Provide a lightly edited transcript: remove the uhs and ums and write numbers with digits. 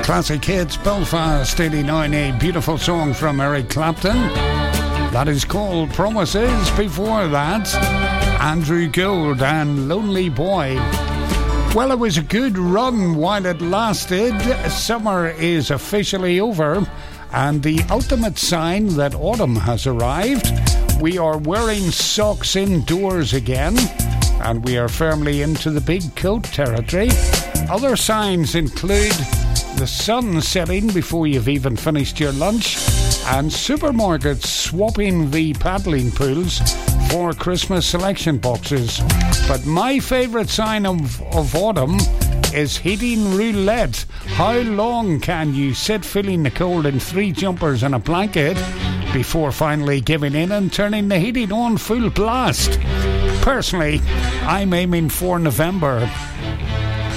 Classic hits, Belfast 89, a beautiful song from Eric Clapton. That is called Promises. Before that, Andrew Gold and Lonely Boy. Well, it was a good run while it lasted. Summer is officially over, and the ultimate sign that autumn has arrived. We are wearing socks indoors again, and we are firmly into the big coat territory. Other signs include the sun setting before you've even finished your lunch, and supermarkets swapping the paddling pools for Christmas selection boxes. But my favourite sign of autumn is heating roulette. How long can you sit feeling the cold in 3 jumpers and a blanket before finally giving in and turning the heating on full blast? Personally, I'm aiming for November.